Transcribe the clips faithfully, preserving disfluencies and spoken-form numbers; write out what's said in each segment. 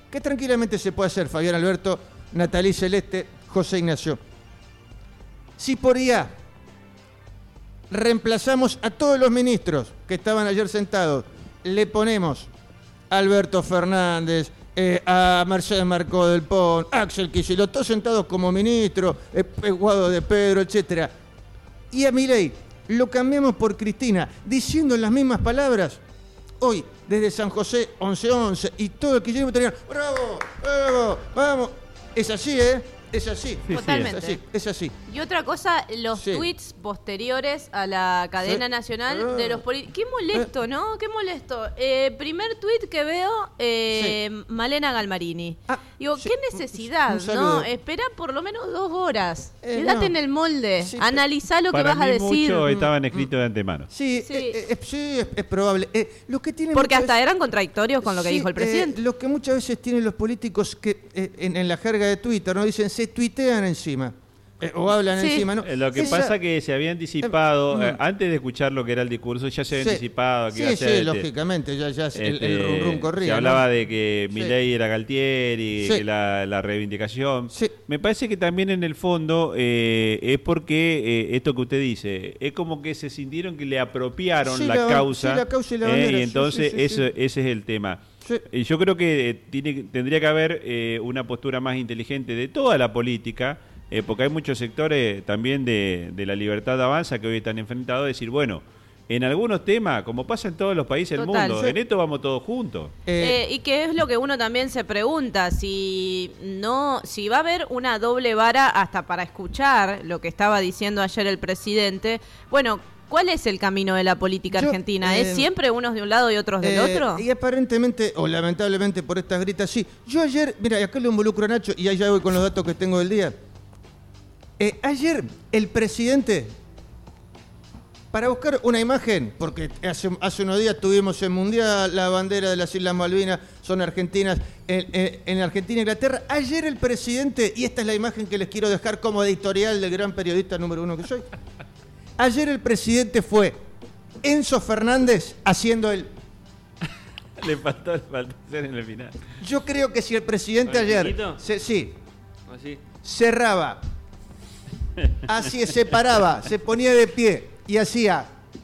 que tranquilamente se puede hacer, Fabián Alberto, Natalí Celeste, José Ignacio. Si por I A reemplazamos a todos los ministros que estaban ayer sentados, le ponemos a Alberto Fernández, eh, a Mercedes Marcó del Pon, Axel Kicillof, todos sentados como ministro, eh, Guado de Pedro, etcétera. Y a Milei lo cambiamos por Cristina, diciendo en las mismas palabras. Hoy, desde San José, once once, y todo el kirchnerismo tenían, ¡bravo! ¡Bravo! ¡Vamos! Es así, ¿eh? Es así. Sí, Totalmente. Sí, es así, es así. Y otra cosa, los Sí. tweets posteriores a la cadena Sí. nacional Ah. de los políticos. Qué molesto, ¿no? Qué molesto. Eh, primer tweet que veo, eh, Malena Galmarini. Ah, Digo, sí. qué necesidad, Un saludo. ¿no? Espera por lo menos dos horas. Eh, Quédate no. en el molde. Sí, Analizá lo que Para vas a mí decir. muchos estaban escritos de antemano. Sí, Sí. eh, eh, sí, es, es probable. Eh, lo que tienen Porque muchas hasta veces- eran contradictorios con lo que Sí, dijo el presidente. Eh, lo que muchas veces tienen los políticos que eh, en, en la jerga de Twitter no dicen se tuitean encima eh, o hablan Sí. encima, ¿no? Eh, Lo que Esa- pasa que se había anticipado, Eh, eh, antes de escuchar lo que era el discurso, ya se había Sí. anticipado que Sí, iba a sí, ser, este, lógicamente, ya, ya el, el este, rum rum corría. se ¿no? hablaba de que Sí. Milei era Galtieri, Sí. que la, la reivindicación. Sí. Me parece que también en el fondo eh, es porque eh, esto que usted dice, es como que se sintieron que le apropiaron Sí, la, la- causa, sí, la causa y la eh, bandera, y sí, entonces sí, sí, eso- sí. ese es el tema. Sí. Y yo creo que eh, tiene, tendría que haber eh, una postura más inteligente de toda la política, eh, porque hay muchos sectores también de, de la libertad de avanza que hoy están enfrentados a decir, bueno, en algunos temas, como pasa en todos los países del Total. mundo, Sí. en esto vamos todos juntos. Eh, Eh, y que es lo que uno también se pregunta, si no, si va a haber una doble vara hasta para escuchar lo que estaba diciendo ayer el presidente. Bueno, ¿cuál es el camino de la política Yo, argentina? eh, ¿Es siempre unos de un lado y otros del eh, otro? Y aparentemente, o lamentablemente por estas gritas, sí. Yo ayer, mira, y acá lo involucro a Nacho, y allá voy con los datos que tengo del día. Eh, ayer el presidente, para buscar una imagen, porque hace, hace unos días tuvimos el Mundial, la bandera de las Islas Malvinas son argentinas, en, en, en Argentina e Inglaterra, ayer el presidente, y esta es la imagen que les quiero dejar como editorial del gran periodista número uno que soy, ayer el presidente fue Enzo Fernández haciendo el... Le faltó, le faltó hacer en el final. Yo creo que si el presidente ¿Con el ayer, piquito? se, sí, Así. cerraba, así se paraba, se ponía de pie y hacía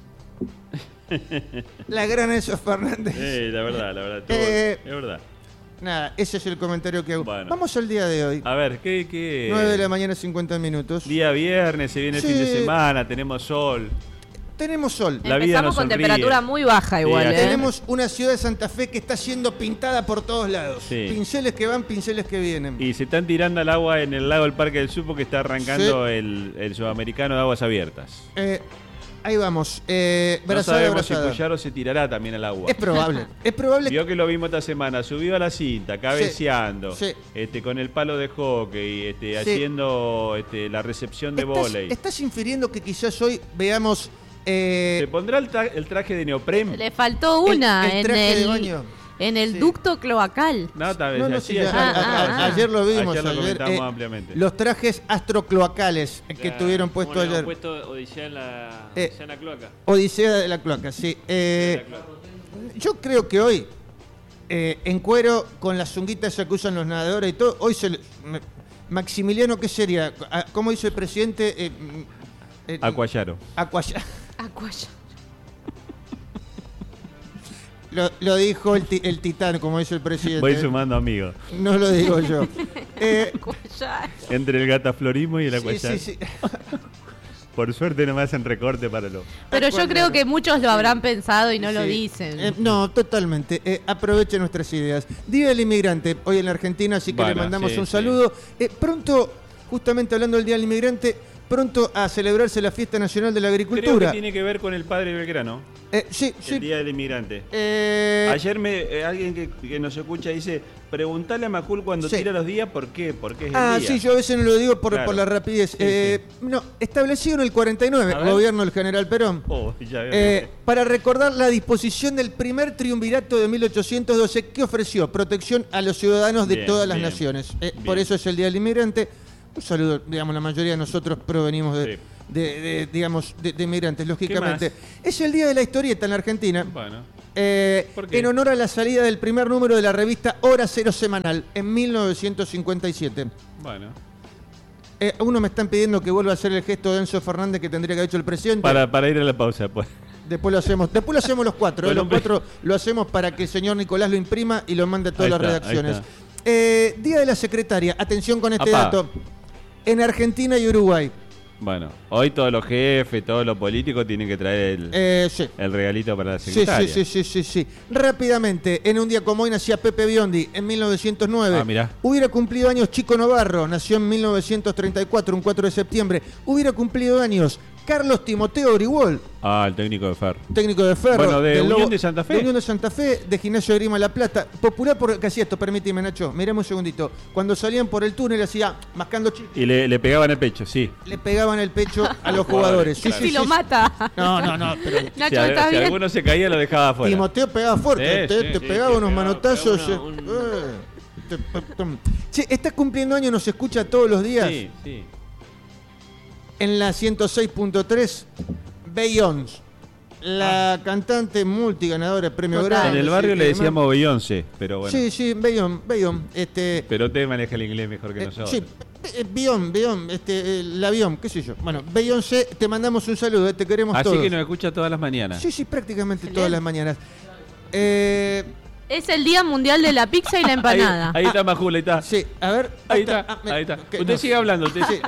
la gran Enzo Fernández. Eh, la verdad, la verdad, todo- Eh, es verdad. Nada, ese es el comentario que hago. Bueno. Vamos al día de hoy. A ver, ¿qué, qué? nueve de la mañana, cincuenta minutos. Día viernes, se viene Sí. el fin de semana, tenemos sol. Tenemos sol. La vida Empezamos nos con sonríe. temperatura muy baja igual, Sí, ¿eh? Tenemos una ciudad de Santa Fe que está siendo pintada por todos lados. Sí. Pinceles que van, pinceles que vienen. Y se están tirando al agua en el lago del Parque del Sur porque está arrancando el, el sudamericano de aguas abiertas. Eh, ahí vamos. Eh, No brazada, sabemos si brazada. Cuyaro se tirará también al agua. Es probable. Es probable Vio que lo vimos esta semana, subió a la cinta, cabeceando, Sí. este, con el palo de hockey, este, Sí. haciendo este, la recepción de ¿Estás, vóley. estás infiriendo que quizás hoy veamos eh, ¿Se pondrá el, tra- el traje de neopren? Le faltó El- una el en traje de el, baño. en el Sí. ducto cloacal. No, tal vez No, no, así, sí, ayer, ya- Ah, lo ah, comentamos. ah. ayer lo vimos. Ayer lo comentamos eh, ampliamente. Los trajes astrocloacales que Claro, tuvieron ¿cómo puesto le hemos ayer. puesto Odisea en la, Eh, Odisea en la cloaca? Odisea de la cloaca, sí. Eh, La cloaca. yo creo que hoy, eh, en cuero, con las zunguitas esas que usan los nadadores y todo, hoy se le- me- Maximiliano, ¿qué sería? Ah, ¿Cómo dice el presidente? Eh, mm, eh, Acuayaro. Acuaya- Acuaya. Lo, lo dijo el, ti- el titán, como dice el presidente. Voy sumando amigos. No lo digo yo. Eh, Acuaya. Entre el gataflorismo y el sí, acuayaro. sí, sí. Por suerte no me hacen recorte para lo. Pero yo creo que muchos lo habrán pensado y no lo Sí. dicen. Eh, no, totalmente. Eh, aproveche nuestras ideas. Día del Inmigrante, hoy en la Argentina, así que Bueno, le mandamos sí, un sí. saludo. Eh, pronto, justamente hablando del Día del Inmigrante, pronto a celebrarse la Fiesta Nacional de la Creo Agricultura. que tiene que ver con el padre Belgrano, Eh, sí, sí. el Día del Inmigrante. Eh, Ayer me, eh, alguien que, que nos escucha dice, preguntale a Macul cuando Sí. tira los días por qué, porque es el ah, día. sí, yo a veces no lo digo por, Claro. por la rapidez. Sí, Eh, No, establecido en el cuarenta y nueve, A ver. gobierno del general Perón. Oh, ya veo. Eh, para recordar la disposición del primer triunvirato de mil ochocientos doce que ofreció protección a los ciudadanos de Bien, todas las bien, naciones. Eh, bien. por eso es el Día del Inmigrante. Un saludo, digamos, la mayoría de nosotros provenimos de, Sí. de, de, digamos, de, de migrantes, lógicamente. Es el día de la historieta en la Argentina. Bueno. Eh, ¿Por qué? en honor a la salida del primer número de la revista Hora Cero Semanal en mil novecientos cincuenta y siete. Bueno. Eh, uno me están pidiendo que vuelva a hacer el gesto de Enzo Fernández que tendría que haber hecho el presidente. Para, para ir a la pausa, pues. Después lo hacemos, después lo hacemos los cuatro. Con ¿eh? Los un- cuatro lo hacemos para que el señor Nicolás lo imprima y lo mande a todas Ahí las está, ahí redacciones. está. Eh, Día de la Secretaria. Atención con este Apá. dato. En Argentina y Uruguay. Bueno, hoy todos los jefes, todos los políticos tienen que traer el, Eh, sí. el regalito para la Sí, secretaria. sí, sí, sí, sí, sí. Rápidamente, en un día como hoy nacía Pepe Biondi en mil novecientos nueve. Ah, mirá. Hubiera cumplido años Chico Novarro, nació en mil novecientos treinta y cuatro, un cuatro de septiembre. Hubiera cumplido años Carlos Timoteo Orihuol, Ah, el técnico de Ferro. técnico de Ferro. Bueno, de del Unión Lobo- de Santa Fe. De Unión de Santa Fe, de Gimnasio de Grima La Plata. Popular porque hacía esto, permíteme, Nacho. Miremos un segundito. Cuando salían por el túnel hacía mascando chicos. Y le, le pegaban el pecho, sí. Le pegaban el pecho a los jugadores. Sí, Claro. sí, Si lo sí. mata. No, no, no, pero Nacho, si a- ¿estás si bien? alguno se caía, lo dejaba afuera. Timoteo pegaba fuerte, Sí, te, sí, te sí, pegaba sí, unos pegaba- manotazos. pegaba eh, una- un- eh, te- pe- tom. Che, está cumpliendo años, nos escucha todos los días. Sí, sí. En la ciento seis punto tres, Beyoncé, la cantante multiganadora de premio Total. Grammy. En el sí, barrio que le demás. decíamos Beyoncé, pero bueno. Sí, sí, Beyoncé, Beyoncé, este... Pero usted maneja el inglés mejor que eh, nosotros. sí, eh, Beyoncé, Beyoncé, este, el avión, qué sé yo. Bueno, Beyoncé, te mandamos un saludo, eh, te queremos Así todos. que nos escucha todas las mañanas. Sí, sí, prácticamente Excelente. todas las mañanas. Eh, Es el Día Mundial de la Pizza y la Ahí, Empanada. ahí está Majula, ahí está. sí, a ver. Ahí está, ah, me- ahí está. ok, Usted no. sigue hablando. Usted Sí.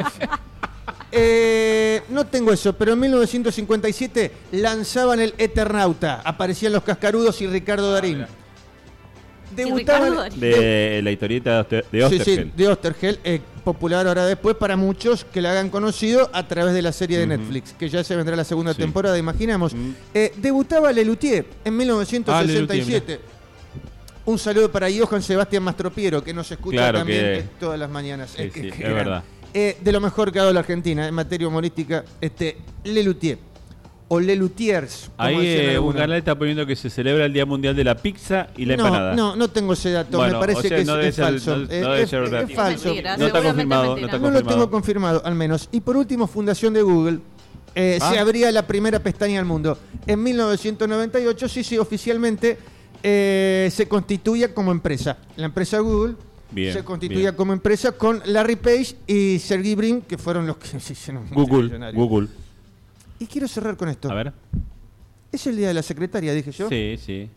Eh, no tengo eso, pero en mil novecientos cincuenta y siete lanzaban el Eternauta. Aparecían los Cascarudos y Ricardo Darín. Ricardo Debutaban. Darín. De la historieta de Oster- de Sí, Osterheld. sí, de Osterheld, eh, popular ahora después para muchos que la hagan conocido a través de la serie de Ujú. Netflix, que ya se vendrá la segunda Sí. temporada, imaginamos. Mm. Eh, debutaba Lelutier en mil novecientos sesenta y siete. Un saludo para Johann Sebastián Mastropiero, que nos escucha Claro también que- eh, todas las mañanas. Sí, Eh, sí, que- es que gran- verdad. Eh, de lo mejor que ha dado la Argentina en materia humorística, este, Lelutier. O Lelutiers. como Ahí dicen eh, un algunos. canal está poniendo que se celebra el Día Mundial de la Pizza y la no, empanada. No, no tengo ese dato. Bueno, Me parece o sea, que es, no debe es ser- falso. no- Eh, no debe es, ser es verdad. falso. Mentira, No está seguramente confirmado, mentira. no está No lo confirmado. tengo confirmado, al menos. Y por último, fundación de Google. Eh, Ah. Se abría la primera pestaña del mundo. En mil novecientos noventa y ocho, sí, sí, oficialmente eh, se constituía como empresa. La empresa Google Bien, se constituía bien. como empresa con Larry Page y Sergey Brin, que fueron los que se hicieron Google, multimillonarios. Google. Y quiero cerrar con esto. A ver. Es el día de la secretaria, dije yo. Sí, sí.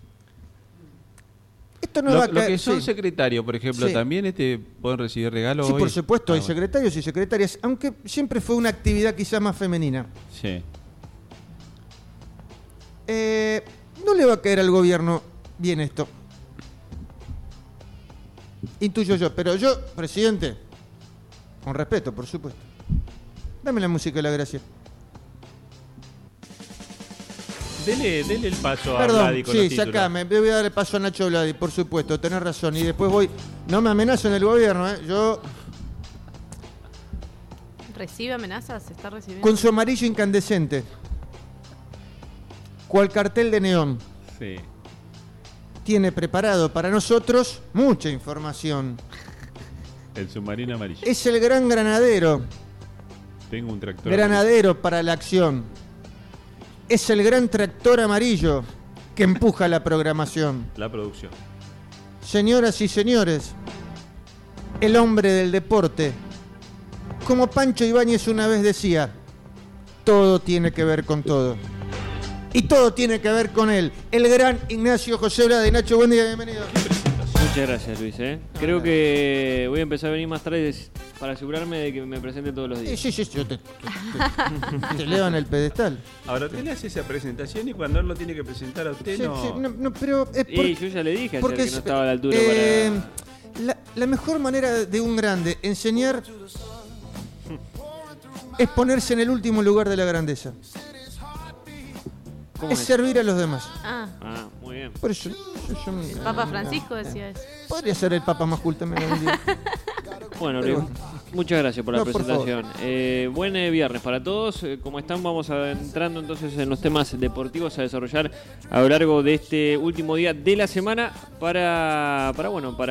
Esto no Lo, va a lo caer. que son sí. secretarios, por ejemplo, Sí. también este pueden recibir regalos Sí, hoy. por supuesto, hay Ah, bueno. secretarios y secretarias, aunque siempre fue una actividad quizás más femenina. Sí. Eh, no le va a caer al gobierno bien esto. Intuyo yo, pero yo, presidente, con respeto, por supuesto. Dame la música de la gracia. Dele, dele el paso a Perdón, Vladi con sí, los títulos. sacame. Le voy a dar el paso a Nacho Vladi, por supuesto, tenés razón. Y después voy. No me amenazan el gobierno, ¿eh? Yo, ¿Recibe amenazas? ¿Se está recibiendo? con su amarillo incandescente, cual cartel de neón, Sí. tiene preparado para nosotros mucha información. El submarino amarillo. Es el gran granadero. Tengo un tractor. Granadero para la acción. Es el gran tractor amarillo que empuja la programación. La producción. Señoras y señores, el hombre del deporte. Como Pancho Ibáñez una vez decía, todo tiene que ver con todo. Y todo tiene que ver con él. El gran Ignacio José Vladi. Nacho, buen día, bienvenido. Muchas gracias, Luis. ¿eh? Creo que voy a empezar a venir más tarde para asegurarme de que me presente todos los Sí, días. sí, sí, yo te, te, te- te elevan el pedestal. Ahora, usted le hace esa presentación y cuando él lo tiene que presentar a usted, Sí, no... sí, no, no, pero es por- Y yo ya le dije ayer porque que es- no estaba a la altura eh, para... la, la mejor manera de un grande enseñar es ponerse en el último lugar de la grandeza. ¿Cómo Es es? servir a los demás. Ah, Ah, muy bien. Por eso. yo- yo- Papa Francisco decía eso. Podría ser el Papa más culto también algún día. Bueno, Pero Luis, muchas gracias por la No, por presentación. Eh, buen eh, viernes para todos. Eh, como están, vamos a- entrando entonces en los temas deportivos a desarrollar a lo largo de este último día de la semana para, para bueno, para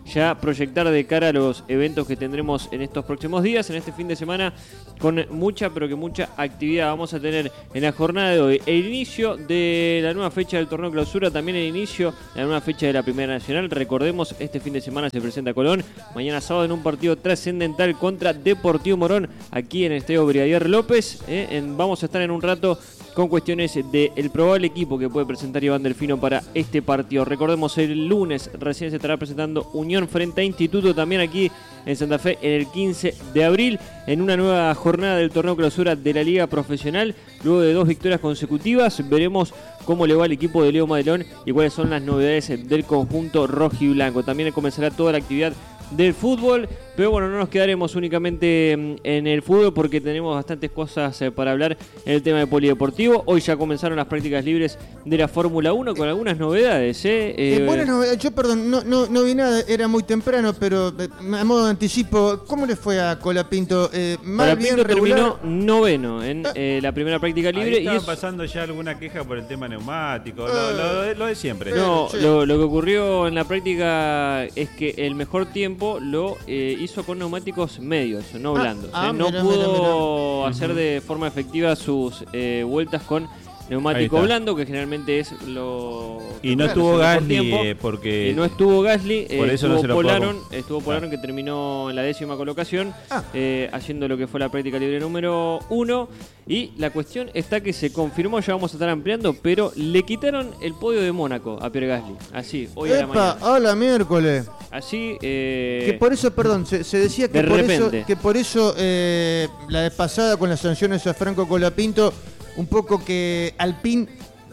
ya proyectar de cara a los eventos que tendremos en estos próximos días, en este fin de semana, con mucha, pero que mucha actividad. Vamos a tener en la jornada de hoy el inicio de la nueva fecha del torneo clausura, también el inicio de la nueva fecha de la Primera Nacional. Recordemos, este fin de semana se presenta Colón, mañana sábado en un partido trascendental contra Deportivo Morón, aquí en el Estadio Brigadier López. Eh, en, vamos a estar en un rato con cuestiones del probable equipo que puede presentar Iván Delfino para este partido. Recordemos, el lunes recién se estará presentando Unión frente a Instituto, también aquí en Santa Fe, en el quince de abril, en una nueva jornada del torneo clausura de la Liga Profesional. Luego de dos victorias consecutivas, veremos cómo le va al equipo de Leo Madelón y cuáles son las novedades del conjunto rojiblanco. También comenzará toda la actividad del fútbol, pero bueno, no nos quedaremos únicamente en el fútbol porque tenemos bastantes cosas para hablar en el tema de polideportivo. Hoy ya comenzaron las prácticas libres de la Fórmula uno con algunas novedades. ¿eh? Eh, Eh, buenas novedades. Yo, perdón, no, no, no vi nada, era muy temprano, pero eh, a modo de anticipo, ¿cómo le fue a Colapinto? Eh, ¿Mal, bien, Colapinto regular? terminó noveno en eh, la primera práctica libre. Ahí y estaban es- pasando ya alguna queja por el tema neumático, Eh. lo, lo de- lo de siempre. No, Sí. lo, lo que ocurrió en la práctica es que el mejor tiempo lo eh, hizo con neumáticos medios, no Ah, blandos. ah, ¿eh? No mira, pudo mira, hacer de forma efectiva sus eh, vueltas con neumático Ahí está. blando, que generalmente es lo... Y no claro, estuvo es el mejor Gasly tiempo. eh, porque... Y no estuvo Gasly, eh, Por eso estuvo no se lo puedo Polaron, com- estuvo Polaron Ah. que terminó en la décima colocación, Ah. eh, haciendo lo que fue la práctica libre número uno. Y la cuestión está que se confirmó, ya vamos a estar ampliando, pero le quitaron el podio de Mónaco a Pierre Gasly. Así, hoy a la Epa, mañana. hola, miércoles. Así, eh, Que por eso, perdón, se, se decía que de por, eso, repente. que por eso eh, la vez pasada con las sanciones a Franco Colapinto, un poco que Alpine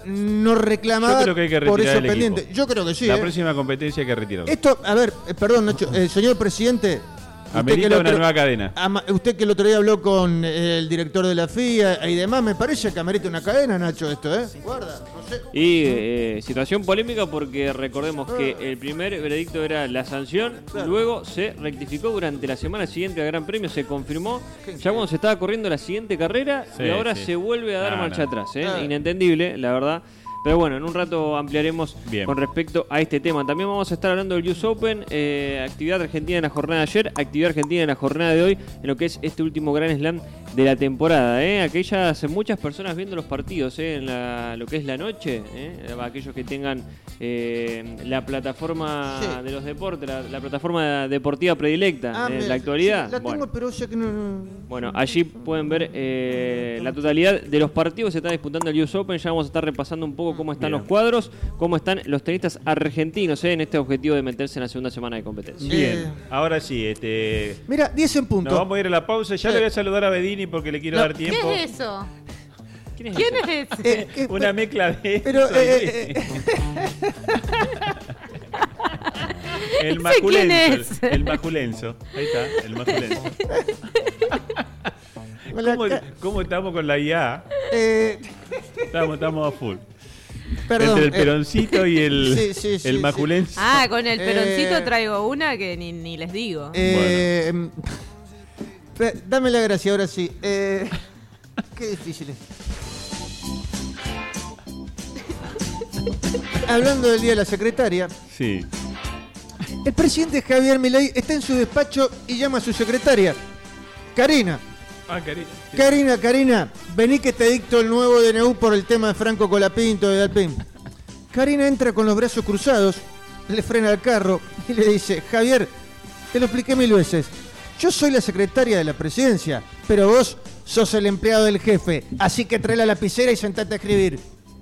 no reclamaba Yo creo que hay que por retirar eso el pendiente. equipo. Yo creo que sí. la eh. próxima competencia hay que retirarlo. Esto, a ver, eh, perdón, Nacho, eh, señor presidente. usted Amerita que el una otro- nueva cadena. ama- usted que el otro día habló con eh, el director de la F I A y demás, me parece que amerita una cadena, Nacho, esto, ¿eh? Guarda, no sé. y eh, situación polémica porque recordemos que el primer veredicto era la sanción, Claro. luego se rectificó durante la semana siguiente al Gran Premio, se confirmó, ya cuando se estaba corriendo la siguiente carrera Sí, y ahora sí. se vuelve a dar No, marcha no. atrás. ¿eh? Ah. Inentendible, la verdad. Pero bueno, en un rato ampliaremos Bien. con respecto a este tema. También vamos a estar hablando del U S Open, eh, actividad argentina en la jornada de ayer, actividad argentina en la jornada de hoy, en lo que es este último Grand Slam de la temporada. ¿eh? Aquellas, muchas personas viendo los partidos ¿eh? en la- lo que es la noche, ¿eh? aquellos que tengan eh, la plataforma Sí. de los deportes, la, la plataforma deportiva predilecta Ah, en mira, la actualidad. sí, la tengo, Bueno. pero ya que no. Bueno, allí pueden ver eh, la totalidad de los partidos que se está disputando el U S Open. Ya vamos a estar repasando un poco cómo están Bien. los cuadros, cómo están los tenistas argentinos eh, en este objetivo de meterse en la segunda semana de competencia. Bien, Eh. ahora sí, este... Mira, diez en punto. Nos vamos a ir a la pausa. Ya Sí. le voy a saludar a Bedini porque le quiero No. dar tiempo. ¿Qué es eso? ¿Quién es ¿Quién ese? es ese? Eh, eh, Una mezcla de... pero, eso eh, y- eh, el ¿Ese maculenzo. quién es? El, el maculenzo. Ahí está, el maculenzo. Hola, ¿Cómo, ca- cómo estamos con la I A? eh, Estamos, estamos a full. perdón. Entre el eh, peroncito y el, sí, sí, sí, el sí. maculenzo. Ah, con el peroncito Eh, traigo una que ni, ni les digo. eh, eh, Dame la gracia, ahora sí. Eh, qué difícil es. Hablando del Día de la Secretaria, Sí. el presidente Javier Milei está en su despacho y llama a su secretaria. Karina, Ah, cariño. Sí. Karina, Karina, vení que te dicto el nuevo D N U por el tema de Franco Colapinto de Alpín. Karina entra con los brazos cruzados, le frena el carro y le dice, Javier, te lo expliqué mil veces. Yo soy la secretaria de la presidencia, pero vos sos el empleado del jefe, así que trae la lapicera y sentate a escribir.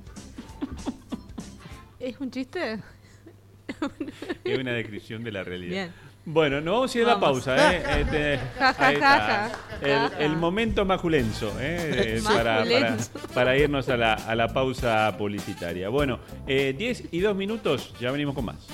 ¿Es un chiste? Es una descripción de la realidad. Bien. Bueno, nos vamos a ir a la Vamos. pausa. ¿eh? Este, Ja, ja, ahí ja, está. ja, El, ja, ja. el momento maculenzo, ¿eh? Eh, para, para, Maculenzo. para irnos a la, a la pausa publicitaria. Bueno, eh, diez y dos minutos, ya venimos con más.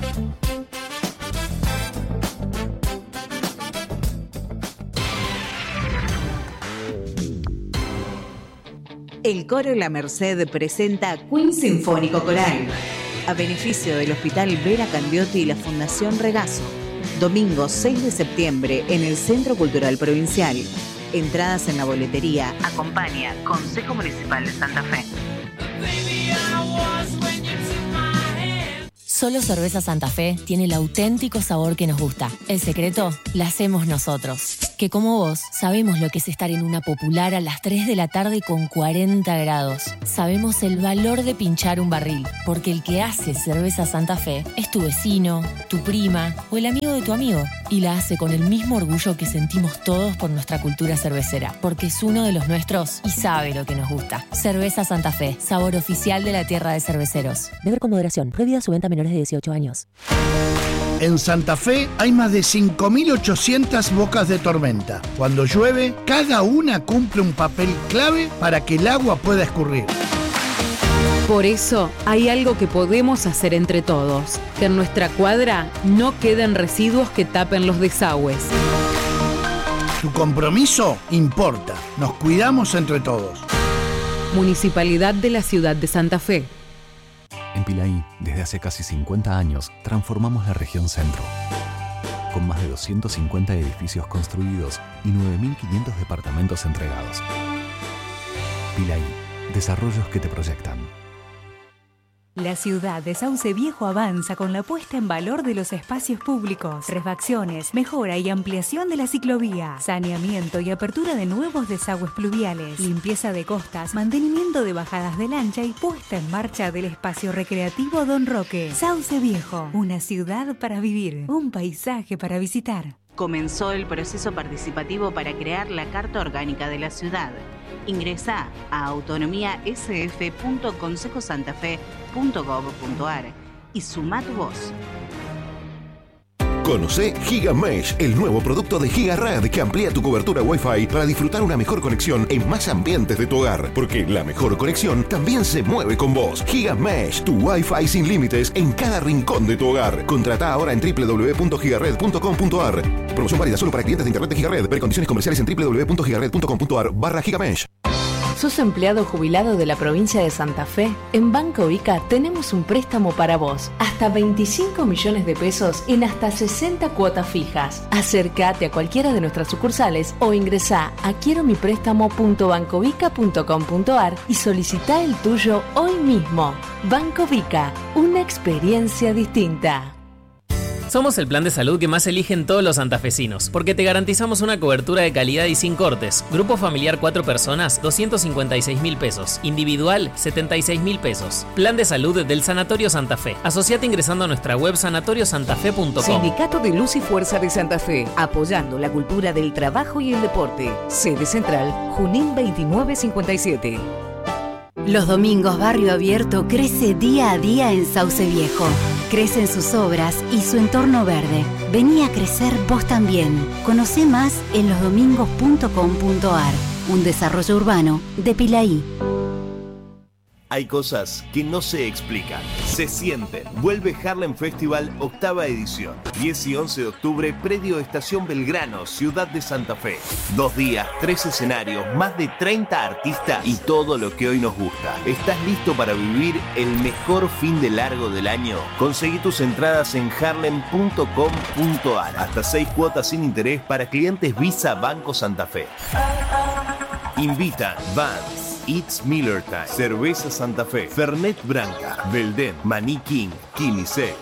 El coro La Merced presenta Queen Sinfónico Coral, a beneficio del Hospital Vera Candiotti y la Fundación Regazo. Domingo seis de septiembre en el Centro Cultural Provincial. Entradas en la boletería. Acompaña Consejo Municipal de Santa Fe. Solo Cerveza Santa Fe tiene el auténtico sabor que nos gusta. El secreto la hacemos nosotros. Que como vos, sabemos lo que es estar en una popular a las tres de la tarde con cuarenta grados. Sabemos el valor de pinchar un barril, porque el que hace Cerveza Santa Fe es tu vecino, tu prima o el amigo de tu amigo. Y la hace con el mismo orgullo que sentimos todos por nuestra cultura cervecera, porque es uno de los nuestros y sabe lo que nos gusta. Cerveza Santa Fe, sabor oficial de la tierra de cerveceros. Beber con moderación. Prohibida su venta a menores de dieciocho años. En Santa Fe hay más de cinco mil ochocientas bocas de tormenta. Cuando llueve, cada una cumple un papel clave para que el agua pueda escurrir. Por eso hay algo que podemos hacer entre todos, que en nuestra cuadra no queden residuos que tapen los desagües. Tu compromiso importa. Nos cuidamos entre todos. Municipalidad de la Ciudad de Santa Fe. En Pilaí, desde hace casi cincuenta años, transformamos la región centro. Con más de doscientos cincuenta edificios construidos y nueve mil quinientos departamentos entregados. Pilaí, desarrollos que te proyectan. La ciudad de Sauce Viejo avanza con la puesta en valor de los espacios públicos, refacciones, mejora y ampliación de la ciclovía, saneamiento y apertura de nuevos desagües pluviales, limpieza de costas, mantenimiento de bajadas de lancha y puesta en marcha del espacio recreativo Don Roque. Sauce Viejo, una ciudad para vivir, un paisaje para visitar. Comenzó el proceso participativo para crear la Carta Orgánica de la Ciudad. Ingresá a autonomía s f punto consejo santa fe punto gov punto a r y sumá tu voz. Conocé GigaMesh, el nuevo producto de GigaRed que amplía tu cobertura Wi-Fi para disfrutar una mejor conexión en más ambientes de tu hogar. Porque la mejor conexión también se mueve con vos. GigaMesh, tu Wi-Fi sin límites en cada rincón de tu hogar. Contratá ahora en w w w punto gigared punto com punto a r. Promoción válida solo para clientes de internet de GigaRed. Ver condiciones comerciales en w w w punto gigared punto com punto a r barra GigaMesh. ¿Sos empleado jubilado de la provincia de Santa Fe? En Banco Ica tenemos un préstamo para vos. Hasta veinticinco millones de pesos en hasta sesenta cuotas fijas. Acércate a cualquiera de nuestras sucursales o ingresá a quiero mi préstamo punto bancovica punto com punto a r y solicitá el tuyo hoy mismo. Banco Vica, una experiencia distinta. Somos el plan de salud que más eligen todos los santafesinos, porque te garantizamos una cobertura de calidad y sin cortes. Grupo familiar cuatro personas, doscientos cincuenta y seis mil pesos. Individual, setenta y seis mil pesos. Plan de salud del Sanatorio Santa Fe. Asociate ingresando a nuestra web sanatorio santa fe punto com. Sindicato de Luz y Fuerza de Santa Fe, apoyando la cultura del trabajo y el deporte. Sede central, Junín veintinueve cincuenta y siete. Los domingos Barrio Abierto crece día a día en Sauce Viejo. Crecen sus obras y su entorno verde. Vení a crecer vos también. Conocé más en los domingos punto com punto a r. Un desarrollo urbano de Pilaí. Hay cosas que no se explican, se sienten. Vuelve Harlem Festival, octava edición. diez y once de octubre, predio Estación Belgrano, Ciudad de Santa Fe. Dos días, tres escenarios, más de treinta artistas y todo lo que hoy nos gusta. ¿Estás listo para vivir el mejor fin de largo del año? Conseguí tus entradas en harlem punto com punto a r. Hasta seis cuotas sin interés para clientes Visa Banco Santa Fe. Invitan Vans, It's Miller Time, Cerveza Santa Fe, Fernet Branca, Belden, Maní King, Quimisex.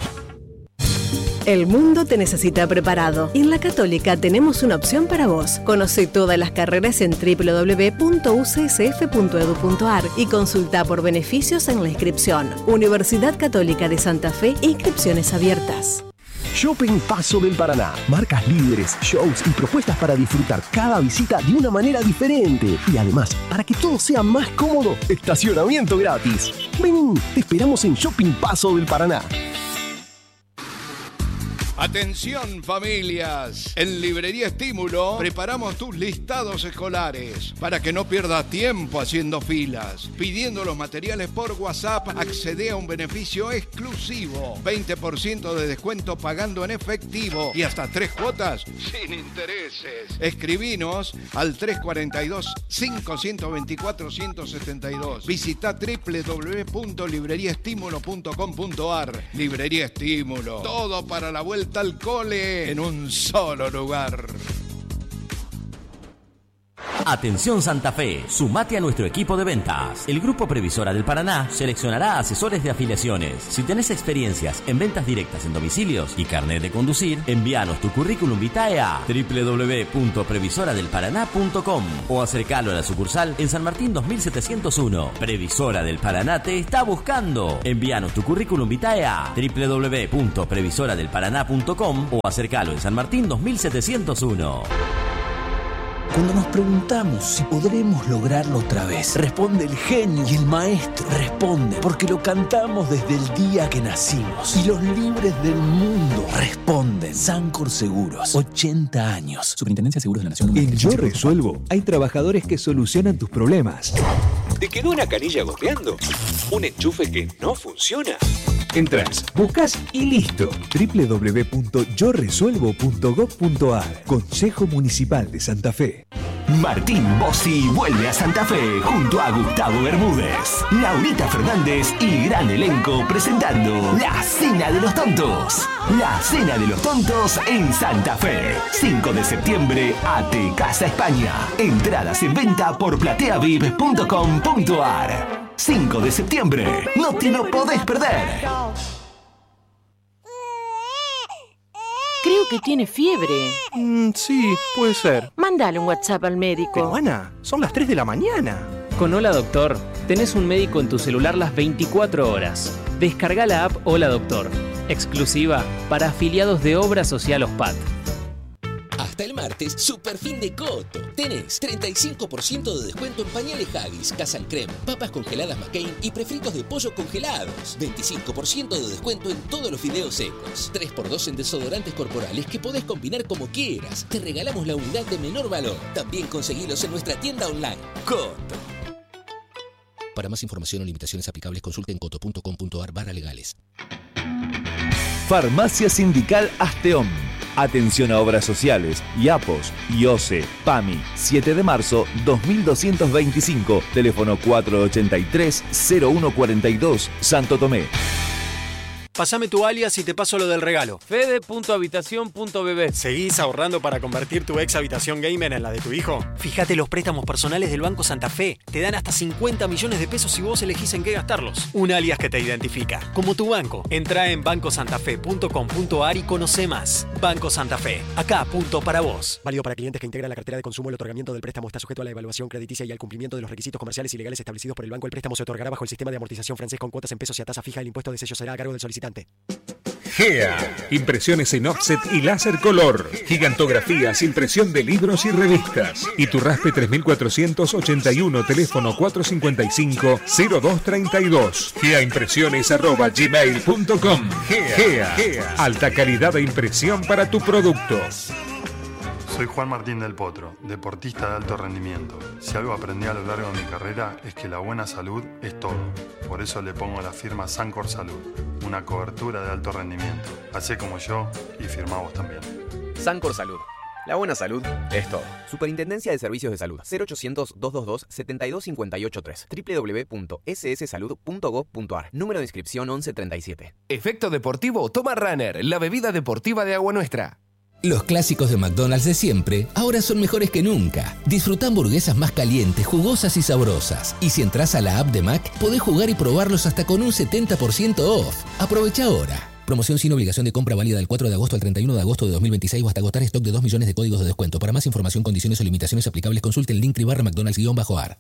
El mundo te necesita preparado. Y en la Católica tenemos una opción para vos. Conoce todas las carreras en w w w punto u c s f punto e d u punto a r y consulta por beneficios en la inscripción. Universidad Católica de Santa Fe, inscripciones abiertas. Shopping Paso del Paraná. Marcas líderes, shows y propuestas para disfrutar cada visita de una manera diferente. Y además, para que todo sea más cómodo, estacionamiento gratis. Vení, te esperamos en Shopping Paso del Paraná. Atención familias, en Librería Estímulo preparamos tus listados escolares para que no pierdas tiempo haciendo filas. Pidiendo los materiales por WhatsApp, accede a un beneficio exclusivo, veinte por ciento de descuento pagando en efectivo y hasta tres cuotas sin intereses. Escribinos al tres cuatro dos, cinco dos cuatro, uno siete dos. Visita w w w punto librería estímulo punto com punto a r. Librería Estímulo, todo para la vuelta al cole en un solo lugar. Atención Santa Fe, sumate a nuestro equipo de ventas. El Grupo Previsora del Paraná seleccionará asesores de afiliaciones. Si tenés experiencias en ventas directas en domicilios y carnet de conducir, envíanos tu currículum vitae a doble u doble u doble u punto previsora del paraná punto com o acercalo a la sucursal en San Martín dos mil setecientos uno. Previsora del Paraná te está buscando. Envíanos tu currículum vitae a doble u doble u doble u punto previsora del paraná punto com o acercalo en San Martín dos mil setecientos uno. Cuando nos preguntamos si podremos lograrlo otra vez, responde el genio y el maestro. Responde porque lo cantamos desde el día que nacimos. Y los libres del mundo responden. Sancor Seguros, ochenta años. Superintendencia de Seguros de la Nación. En Yo Resuelvo hay trabajadores que solucionan tus problemas. ¿Te quedó una canilla goteando? ¿Un enchufe que no funciona? Entrás, buscas y listo. doble u doble u doble u punto yo resuelvo punto gob punto ar. Consejo Municipal de Santa Fe. Martín Bossi vuelve a Santa Fe junto a Gustavo Bermúdez, Laurita Fernández y gran elenco presentando La Cena de los Tontos. La Cena de los Tontos en Santa Fe. cinco de septiembre, Ate Casa España. Entradas en venta por platea vip punto com punto ar. cinco de septiembre, no te lo podés perder. Creo que tiene fiebre. Mm, sí, puede ser. Mándale un WhatsApp al médico. Pero Ana, son las tres de la mañana. Con Hola Doctor, tenés un médico en tu celular las veinticuatro horas. Descarga la app Hola Doctor, exclusiva para afiliados de Obra Social OSPAT. Hasta el martes, super fin de Coto. Tenés treinta y cinco por ciento de descuento en pañales Haggis, Casal Creme, papas congeladas McCain y prefritos de pollo congelados. veinticinco por ciento de descuento en todos los fideos secos. tres por dos en desodorantes corporales que podés combinar como quieras. Te regalamos la unidad de menor valor. También conseguilos en nuestra tienda online. Coto. Para más información o limitaciones aplicables, consulte en coto punto com punto ar barra legales. Farmacia Sindical Asteón. Atención a obras sociales, I A P O S, I O C E, PAMI, siete de marzo dos mil doscientos veinticinco, teléfono cuatro ochenta y tres cero uno cuarenta y dos, Santo Tomé. Pásame tu alias y te paso lo del regalo. Fede punto habitación punto b b. ¿Seguís ahorrando para convertir tu ex habitación gamer en la de tu hijo? Fíjate los préstamos personales del Banco Santa Fe. Te dan hasta cincuenta millones de pesos si vos elegís en qué gastarlos. Un alias que te identifica, como tu banco. Entrá en banco santa fe punto com punto ar y conoce más. Banco Santa Fe, acá punto para vos. Válido para clientes que integran la cartera de consumo. El otorgamiento del préstamo está sujeto a la evaluación crediticia y al cumplimiento de los requisitos comerciales y legales establecidos por el banco. El préstamo se otorgará bajo el sistema de amortización francés con cuotas en pesos y a tasa fija. El impuesto de sello será a cargo del solicitante. G E A, impresiones en offset y láser color, gigantografías, impresión de libros y revistas. Iturraspe tres mil cuatrocientos ochenta y uno, teléfono cuatro cinco cinco cero dos tres dos. geaimpresiones arroba gmail punto com. G E A, alta calidad de impresión para tu producto. Soy Juan Martín del Potro, deportista de alto rendimiento. Si algo aprendí a lo largo de mi carrera es que la buena salud es todo. Por eso le pongo la firma Sancor Salud, una cobertura de alto rendimiento. Hacé como yo y firmá vos también. Sancor Salud. La buena salud es todo. Superintendencia de Servicios de Salud. cero ochocientos, doscientos veintidós, setenta y dos cincuenta y ocho tres. doble u doble u doble u punto ese ese salud punto gob punto ar. Número de inscripción once treinta y siete. Efecto deportivo Toma Runner, la bebida deportiva de Agua Nuestra. Los clásicos de McDonald's de siempre ahora son mejores que nunca. Disfruta hamburguesas más calientes, jugosas y sabrosas. Y si entras a la app de Mac, podés jugar y probarlos hasta con un setenta por ciento off. Aprovecha ahora. Promoción sin obligación de compra válida del cuatro de agosto al treinta y uno de agosto de dos mil veintiséis o hasta agotar stock de dos millones de códigos de descuento. Para más información, condiciones o limitaciones aplicables, consulte el link barra McDonald's-ar.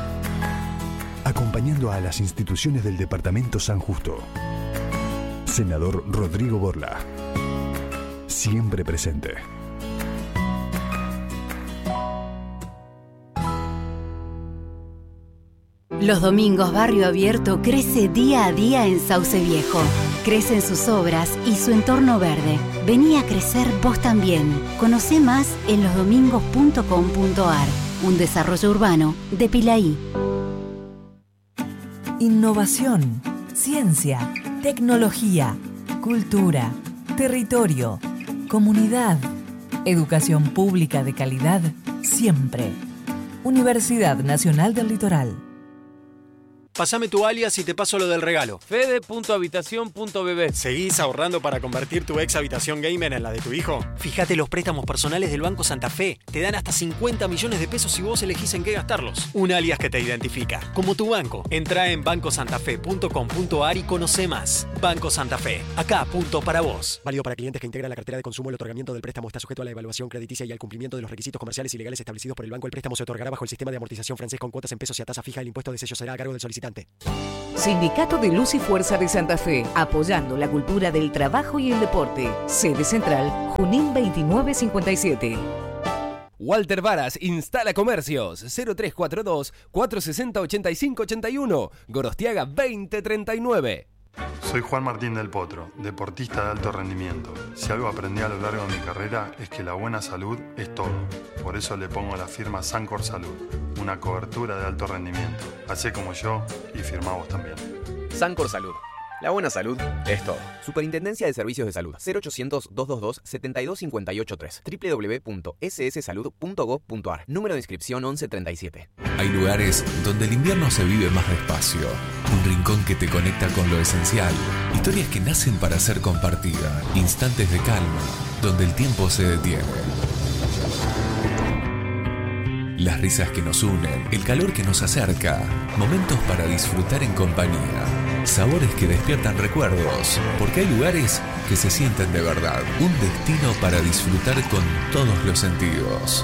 Acompañando a las instituciones del Departamento San Justo. Senador Rodrigo Borla. Siempre presente. Los domingos Barrio Abierto crece día a día en Sauce Viejo. Crecen sus obras y su entorno verde. Vení a crecer vos también. Conocé más en los domingos punto com punto ar. Un desarrollo urbano de Pilaí. Innovación, ciencia, tecnología, cultura, territorio, comunidad, educación pública de calidad, siempre. Universidad Nacional del Litoral. Pasame tu alias y te paso lo del regalo. Fede punto habitación punto b b. ¿Seguís ahorrando para convertir tu ex habitación gamer en la de tu hijo? Fíjate los préstamos personales del Banco Santa Fe. Te dan hasta cincuenta millones de pesos si vos elegís en qué gastarlos. Un alias que te identifica, como tu banco. Entrá en banco santa fe punto com punto a r y conoce más. Banco Santa Fe. Acá, punto para vos. Válido para clientes que integran la cartera de consumo. El otorgamiento del préstamo está sujeto a la evaluación crediticia y al cumplimiento de los requisitos comerciales y legales establecidos por el banco. El préstamo se otorgará bajo el sistema de amortización francés con cuotas en pesos y a tasa fija. El impuesto de sello será a cargo del solicitante. Sindicato de Luz y Fuerza de Santa Fe, apoyando la cultura del trabajo y el deporte. Sede central, Junín veintinueve cincuenta y siete. Walter Varas instala comercios cero tres cuatro dos, cuatro seis cero, ocho cinco ocho uno, Gorostiaga veinte treinta y nueve. Soy Juan Martín del Potro, deportista de alto rendimiento. Si algo aprendí a lo largo de mi carrera es que la buena salud es todo. Por eso le pongo la firma Sancor Salud, una cobertura de alto rendimiento. Hacé como yo y firmá vos también. Sancor Salud. La buena salud es todo. Superintendencia de Servicios de Salud. cero ochocientos, doscientos veintidós, setenta y dos cincuenta y ocho tres. doble u doble u doble u punto ese ese salud punto gov punto a r. Número de inscripción once treinta y siete. Hay lugares donde el invierno se vive más despacio. Un rincón que te conecta con lo esencial. Historias que nacen para ser compartidas. Instantes de calma, donde el tiempo se detiene. Las risas que nos unen, el calor que nos acerca. Momentos para disfrutar en compañía. Sabores que despiertan recuerdos, porque hay lugares que se sienten de verdad. Un destino para disfrutar con todos los sentidos.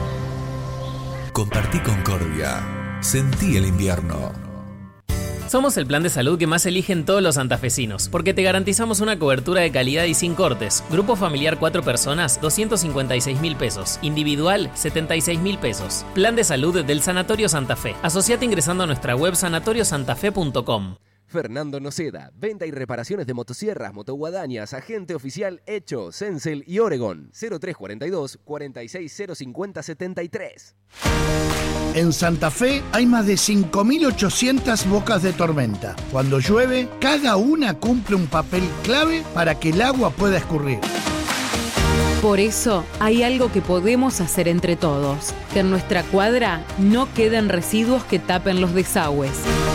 Compartí Concordia. Sentí el invierno. Somos el plan de salud que más eligen todos los santafesinos, porque te garantizamos una cobertura de calidad y sin cortes. Grupo familiar cuatro personas, doscientos cincuenta y seis mil pesos. Individual, setenta y seis mil pesos. Plan de salud del Sanatorio Santa Fe. Asociate ingresando a nuestra web sanatorio santa fe punto com. Fernando Noceda, venta y reparaciones de motosierras, motoguadañas, agente oficial Hecho, Sensel y Oregon. cero tres cuarenta y dos, cuarenta y seis cero cincuenta setenta y tres. En Santa Fe hay más de cinco mil ochocientas bocas de tormenta. Cuando llueve, cada una cumple un papel clave para que el agua pueda escurrir. Por eso hay algo que podemos hacer entre todos, que en nuestra cuadra no queden residuos que tapen los desagües.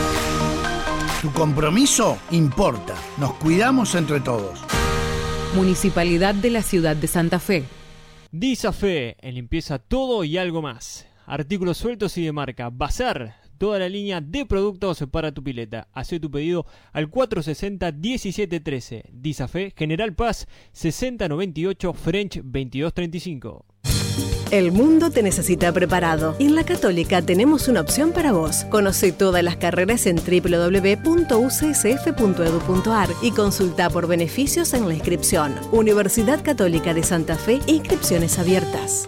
Tu compromiso importa. Nos cuidamos entre todos. Municipalidad de la Ciudad de Santa Fe. Disafe, en limpieza todo y algo más. Artículos sueltos y de marca. Bazar, toda la línea de productos para tu pileta. Hacé tu pedido al cuatro sesenta, diecisiete trece. Disafe, General Paz, sesenta noventa y ocho, French veintidós treinta y cinco. El mundo te necesita preparado y en la Católica tenemos una opción para vos. Conoce todas las carreras en doble u doble u doble u punto u c s f punto e d u punto a r y consulta por beneficios en la inscripción. Universidad Católica de Santa Fe, inscripciones abiertas.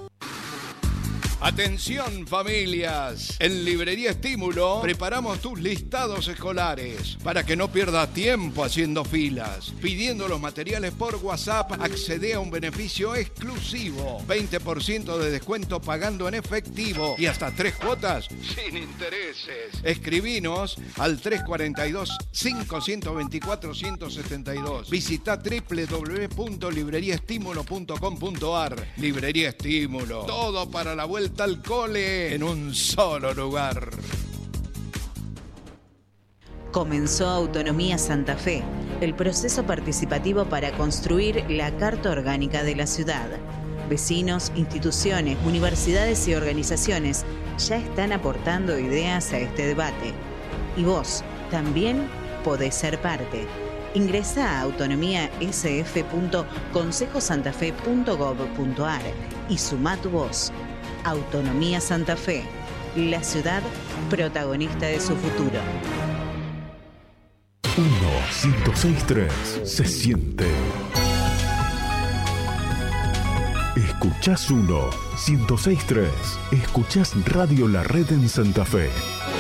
Atención familias, en Librería Estímulo preparamos tus listados escolares para que no pierdas tiempo haciendo filas. Pidiendo los materiales por WhatsApp, accede a un beneficio exclusivo, veinte por ciento de descuento pagando en efectivo y hasta tres cuotas sin intereses. Escribinos al tres cuatro dos, cinco dos cuatro, uno siete dos. Visita doble u doble u doble u punto librería estímulo punto com punto a r. Librería Estímulo, todo para la vuelta al cole en un solo lugar. Comenzó Autonomía Santa Fe, el proceso participativo para construir la Carta Orgánica de la ciudad. Vecinos, instituciones, universidades y organizaciones ya están aportando ideas a este debate. Y vos también podés ser parte. Ingresa a autonomía s f punto consejo santa fe punto gov punto a r y suma tu voz. Autonomía Santa Fe, la ciudad protagonista de su futuro. uno, ciento seis punto tres, se siente. Escuchás uno, ciento seis punto tres. Escuchás Radio La Red en Santa Fe.